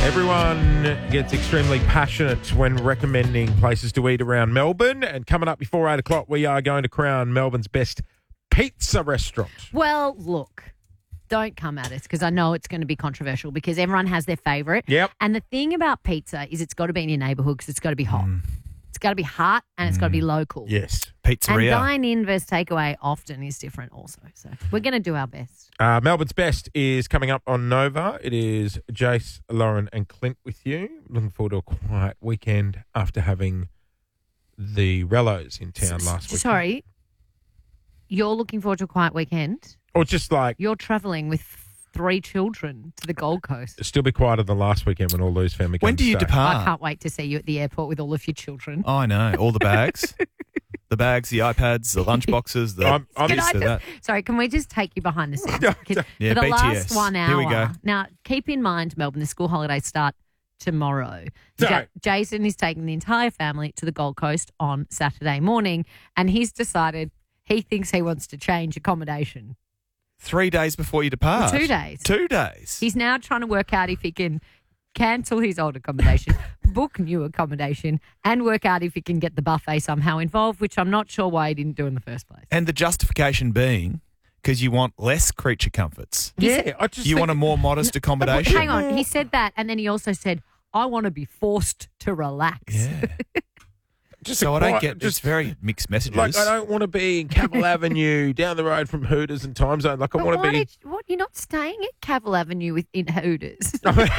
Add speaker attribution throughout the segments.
Speaker 1: Everyone gets extremely passionate when recommending places to eat around Melbourne. And coming up before 8 o'clock, we are going to crown Melbourne's best pizza restaurant.
Speaker 2: Well, look, don't come at us because I know it's going to be controversial because everyone has their favourite.
Speaker 1: Yep.
Speaker 2: And the thing about pizza is it's got to be in your neighbourhood because it's got to be hot. It's got to be hot and it's got to be local.
Speaker 1: Yes.
Speaker 2: And
Speaker 3: Pizzeria.
Speaker 2: dine-in versus takeaway often is different also. So we're going to do our best.
Speaker 1: Melbourne's best is coming up on Nova. It is Jace, Lauren and Clint with you. Looking forward to a quiet weekend after having the Rellos in town last week.
Speaker 2: Sorry, you're looking forward to a quiet weekend?
Speaker 1: Or just like,
Speaker 2: You're travelling with 3 children to the Gold Coast.
Speaker 1: still be quieter than last weekend when all Lou's family came
Speaker 3: When do
Speaker 1: to
Speaker 3: you
Speaker 1: stay.
Speaker 3: depart?
Speaker 2: I can't wait to see you at the airport with all of your children.
Speaker 3: Oh, I know. All the bags. The bags, the iPads, the lunchboxes, the
Speaker 1: I'm
Speaker 3: this,
Speaker 2: Can I
Speaker 3: the that.
Speaker 2: Sorry, can we just take you behind the scenes?
Speaker 1: No,
Speaker 2: 'Cause
Speaker 3: Yeah,
Speaker 2: for the
Speaker 3: BTS.
Speaker 2: last 1 hour.
Speaker 3: Here we go.
Speaker 2: Now, keep in mind, Melbourne, the school holidays start tomorrow.
Speaker 1: So-
Speaker 2: Jason is taking the entire family to the Gold Coast on Saturday morning, and he's decided he thinks he wants to change accommodation.
Speaker 3: 3 days before you depart.
Speaker 2: 2 days.
Speaker 3: 2 days.
Speaker 2: He's now trying to work out if he can cancel his old accommodation, book new accommodation, and work out if he can get the buffet somehow involved, which I'm not sure why he didn't do in the first place.
Speaker 3: And the justification being because you want less creature comforts.
Speaker 1: Yeah, I just
Speaker 3: You
Speaker 1: think-
Speaker 3: want a more modest accommodation.
Speaker 2: Hang on, he said that, and then he also said, I want to be forced to relax.
Speaker 3: Yeah.
Speaker 1: just
Speaker 3: So
Speaker 1: a
Speaker 3: I don't
Speaker 1: quiet-
Speaker 3: get
Speaker 1: just
Speaker 3: it's very mixed messages.
Speaker 1: like I don't want to be in Cavill Avenue down the road from Hooters and Time Zone. Like I
Speaker 2: But
Speaker 1: want
Speaker 2: why
Speaker 1: to be.
Speaker 2: did what? You're not staying at Cavill Avenue in Hooters.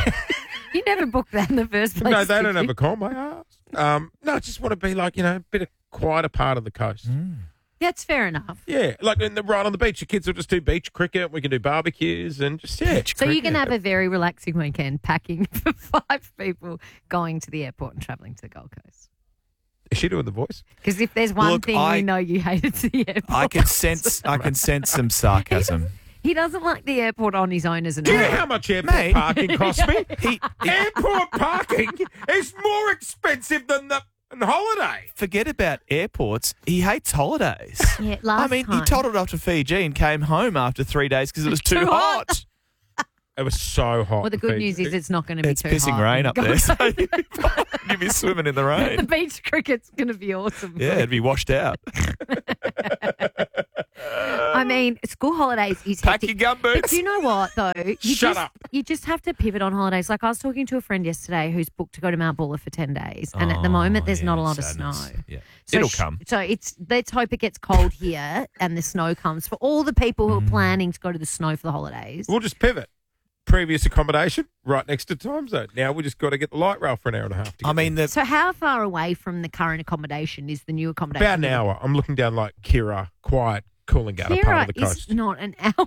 Speaker 2: You never booked that in the first place.
Speaker 1: No, they
Speaker 2: did
Speaker 1: don't
Speaker 2: you?
Speaker 1: have a com. I asked. No, I just want to be like a bit of quieter part of the coast.
Speaker 2: That's fair enough.
Speaker 1: Yeah, like right on the beach. Your kids will just do beach cricket. We can do barbecues and just
Speaker 2: So you can have a very relaxing weekend packing for 5 people going to the airport and travelling to the Gold Coast.
Speaker 1: Is she doing the voice?
Speaker 2: Because if there's one
Speaker 3: Look,
Speaker 2: thing we know you hate, it's the airport.
Speaker 3: I can sense some sarcasm.
Speaker 2: He doesn't like the airport on his own as an
Speaker 1: Do you know
Speaker 2: adult.
Speaker 1: how much airport
Speaker 3: Mate.
Speaker 1: parking costs me? Airport parking is more expensive than the holiday.
Speaker 3: Forget about airports. He hates holidays.
Speaker 2: Yeah, last
Speaker 3: I mean,
Speaker 2: time.
Speaker 3: he toddled off to Fiji and came home after 3 days because it was too hot.
Speaker 1: It was so hot.
Speaker 2: Well, the good news is it's not going to be
Speaker 3: It's
Speaker 2: too
Speaker 3: pissing
Speaker 2: hot.
Speaker 3: rain up there, so you'd be swimming in the
Speaker 2: The
Speaker 3: rain.
Speaker 2: beach cricket's going to be awesome.
Speaker 3: Yeah, it'd be washed out.
Speaker 2: I mean, school holidays is
Speaker 3: Pack
Speaker 2: hectic.
Speaker 3: your gumboots.
Speaker 2: But you know what, though?
Speaker 1: Shut up.
Speaker 2: You just have to pivot on holidays. Like I was talking to a friend yesterday who's booked to go to Mount Buller for 10 days. And at the moment, there's not a lot of snow.
Speaker 3: Yeah.
Speaker 2: So
Speaker 3: It'll come.
Speaker 2: So let's hope it gets cold here and the snow comes for all the people who are planning to go to the snow for the holidays.
Speaker 1: We'll just pivot. Previous accommodation right next to Time Zone. Now we just got to get the light rail for an hour and a half. To
Speaker 3: I
Speaker 1: get
Speaker 3: mean,
Speaker 2: So how far away from the current accommodation is the new accommodation?
Speaker 1: about an hour. I'm looking down like Kirra, quiet, Coolangatta part of the
Speaker 2: Kira
Speaker 1: coast.
Speaker 2: is not an hour.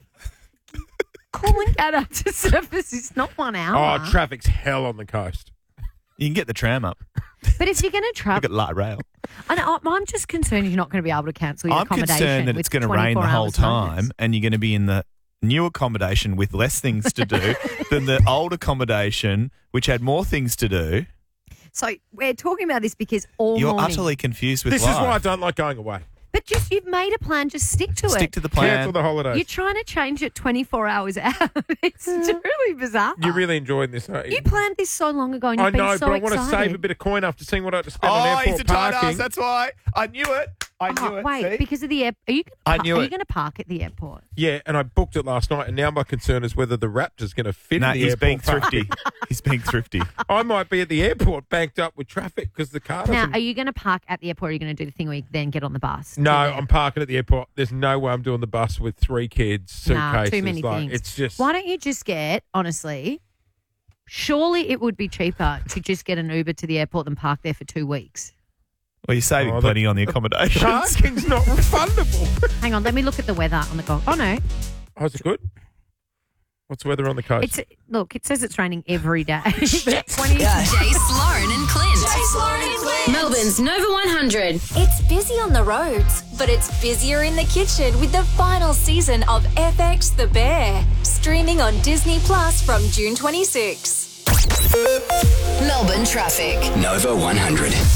Speaker 2: Coolangatta to surface is not 1 hour.
Speaker 1: Oh, traffic's hell on the coast.
Speaker 3: you can get the tram up.
Speaker 2: But if you're going to
Speaker 3: Look
Speaker 2: travel,
Speaker 3: at light rail.
Speaker 2: I'm just concerned you're not going to be able to cancel your
Speaker 3: I'm
Speaker 2: accommodation.
Speaker 3: concerned that
Speaker 2: with
Speaker 3: it's going to rain
Speaker 2: 24
Speaker 3: the whole
Speaker 2: hours
Speaker 3: time
Speaker 2: notice.
Speaker 3: and you're going to be in the new accommodation with less things to do than the old accommodation, which had more things to do.
Speaker 2: So we're talking about this because all
Speaker 3: You're
Speaker 2: morning.
Speaker 3: utterly confused with
Speaker 1: This
Speaker 3: life.
Speaker 1: is why I don't like going away.
Speaker 2: But just you've made a plan. Just stick to it.
Speaker 3: Stick to the plan.
Speaker 1: Cancel the holidays.
Speaker 2: You're trying to change it 24 hours out. It's really bizarre.
Speaker 1: You're really enjoying this, aren't
Speaker 2: You planned this so long ago and you've
Speaker 1: I know,
Speaker 2: been so
Speaker 1: but I want to
Speaker 2: excited.
Speaker 1: save a bit of coin after seeing what I had to spend on
Speaker 3: Oh,
Speaker 1: airport
Speaker 3: he's a tight
Speaker 1: parking.
Speaker 3: ass. That's why. I knew it. I knew it.
Speaker 2: Wait,
Speaker 3: See?
Speaker 2: because of the air. Are you
Speaker 3: I
Speaker 2: going
Speaker 3: knew it.
Speaker 2: to park at the airport?
Speaker 1: Yeah, and I booked it last night, and now my concern is whether the Raptor's going to fit
Speaker 3: No,
Speaker 1: in the
Speaker 3: he's
Speaker 1: airport
Speaker 3: being
Speaker 1: parking.
Speaker 3: thrifty. He's being thrifty.
Speaker 1: I might be at the airport banked up with traffic because the car
Speaker 2: Now,
Speaker 1: doesn't...
Speaker 2: are you going to park at the airport or are you going to do the thing where you then get on the bus?
Speaker 1: No,
Speaker 2: to the-
Speaker 1: I'm parking at the airport. There's no way I'm doing the bus with 3 kids,
Speaker 2: Nah,
Speaker 1: suitcases.
Speaker 2: too many
Speaker 1: like,
Speaker 2: things.
Speaker 1: It's just...
Speaker 2: Why don't you just get, honestly, surely it would be cheaper to just get an Uber to the airport than park there for 2 weeks.
Speaker 3: Well, you're saving
Speaker 1: Oh,
Speaker 3: plenty on the accommodations.
Speaker 1: Parking's not refundable.
Speaker 2: Hang on, let me look at the weather on the Gold. Oh, no.
Speaker 1: Oh, is it good? What's the weather on the coast?
Speaker 2: Look, it says it's raining every day. 20.
Speaker 4: Jace, Lauren and Clint. Melbourne's Nova 100.
Speaker 5: It's busy on the roads, but it's busier in the kitchen with the final season of FX The Bear, streaming on Disney Plus from June 26.
Speaker 4: Melbourne traffic.
Speaker 6: Nova 100.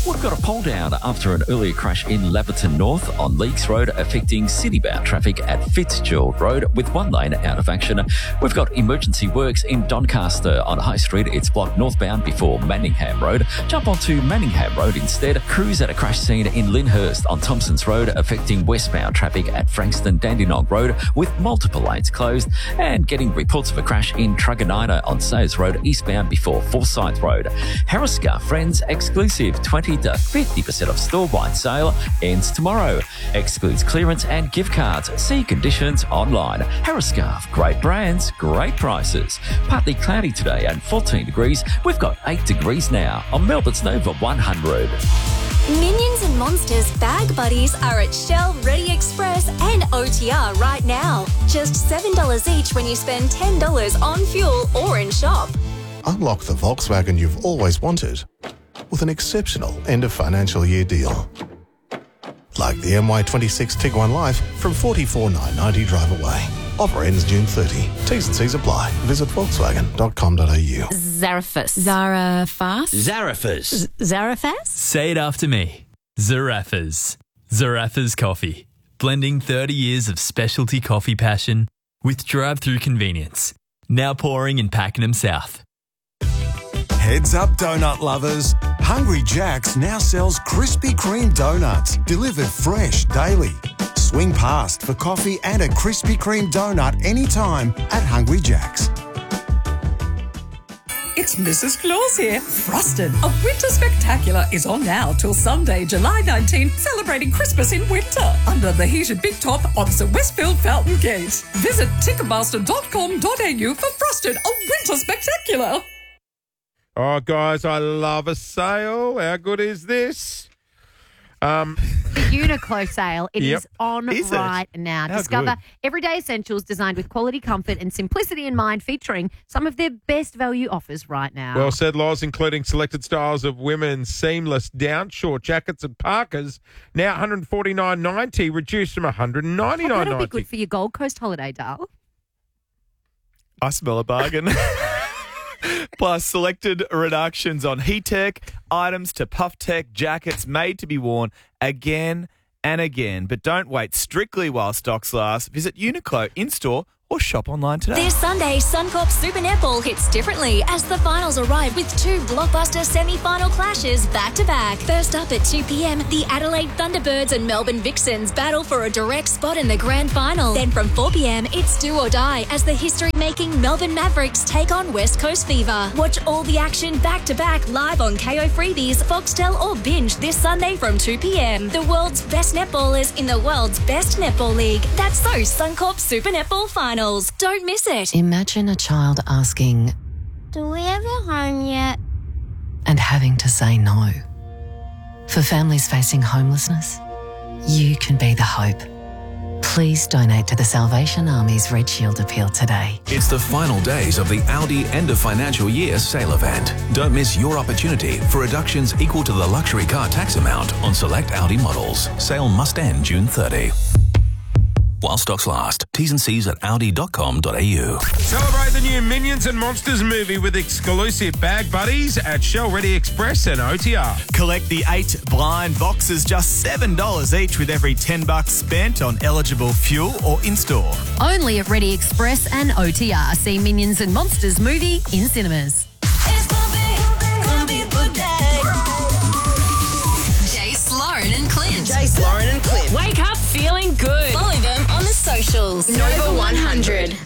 Speaker 6: We've got a pole down after an earlier crash in Laverton North on Leakes Road, affecting city-bound traffic at Fitzgerald Road with one lane out of action. We've got emergency works in Doncaster on High Street. It's blocked northbound before Manningham Road. Jump onto Manningham Road instead. Crews at a crash scene in Lyndhurst on Thompsons Road, affecting westbound traffic at Frankston Dandenong Road with multiple lanes closed, and getting reports of a crash in Truganina on Sayers Road eastbound before Forsyth Road. Harris-Scarfe Friends exclusive 20 to 50% off store-wide sale ends tomorrow. Excludes clearance and gift cards. See conditions online. Harris-Scarfe, great brands, great prices. Partly cloudy today and 14 degrees. We've got 8 degrees now on Melbourne's Nova 100.
Speaker 5: Minions and Monsters Bag Buddies are at Shell Ready Express and OTR right now. Just $7 each when you spend $10 on fuel or in shop.
Speaker 7: Unlock the Volkswagen you've always wanted with an exceptional end of financial year deal. Like the MY26 Tiguan Life from $44,990 drive away. Offer ends June 30. T's and C's apply. Visit volkswagen.com.au.
Speaker 8: Zarafas.
Speaker 9: Zarafas? Say it after me. Zarafas. Zarafas Coffee. Blending 30 years of specialty coffee passion with drive-through convenience. Now pouring in Pakenham South.
Speaker 10: Heads up, donut lovers. Hungry Jack's now sells Krispy Kreme donuts, delivered fresh daily. Swing past for coffee and a Krispy Kreme donut anytime at Hungry Jack's.
Speaker 11: It's Mrs. Claus here. Frosted, a winter spectacular, is on now till Sunday, July 19, celebrating Christmas in winter under the heated big top opposite Westfield Fountain Gate. Visit ticketmaster.com.au for Frosted, a winter spectacular.
Speaker 1: Oh, guys, I love a sale. How good is this?
Speaker 2: The Uniqlo sale. It is on right now.
Speaker 1: How
Speaker 2: Discover
Speaker 1: good.
Speaker 2: everyday essentials designed with quality, comfort and simplicity in mind, featuring some of their best value offers right now.
Speaker 1: Well said, Loz, including selected styles of women's seamless down short jackets and parkas, now $149.90, reduced from $199.90.
Speaker 2: That'll be good for your Gold Coast holiday, Dale.
Speaker 3: I smell a bargain. Plus, selected reductions on Heattech, items to PuffTech, jackets made to be worn again and again. But don't wait strictly while stocks last. Visit Uniqlo in-store or shop online today.
Speaker 5: This Sunday, Suncorp Super Netball hits differently as the finals arrive with 2 blockbuster semi-final clashes back-to-back. First up at 2 p.m, the Adelaide Thunderbirds and Melbourne Vixens battle for a direct spot in the grand final. Then from 4 p.m, it's do or die as the history-making Melbourne Mavericks take on West Coast Fever. Watch all the action back-to-back live on KO Freebies, Foxtel or Binge this Sunday from 2 p.m. The world's best netballers in the world's best netball league. That's so Suncorp Super Netball Finals. Don't miss it.
Speaker 12: Imagine a child asking,
Speaker 13: "Do we have a home yet?"
Speaker 12: and having to say no. For families facing homelessness, you can be the hope. Please donate to the Salvation Army's Red Shield appeal today.
Speaker 14: It's the final days of the Audi end of financial year sale event. Don't miss your opportunity for reductions equal to the luxury car tax amount on select Audi models. Sale must end June 30. While stocks last. T's and C's at audi.com.au.
Speaker 1: Celebrate the new Minions and Monsters movie with exclusive bag buddies at Shell Ready Express and OTR.
Speaker 3: Collect the 8 blind boxes, just $7 each with every $10 spent on eligible fuel or in-store.
Speaker 2: Only at Ready Express and OTR. See Minions and Monsters movie in cinemas.
Speaker 4: Jace, Lauren and Clint.
Speaker 15: Jace, Lauren and Clint.
Speaker 4: Wake up feeling good. Follow them on the socials. Nova 100.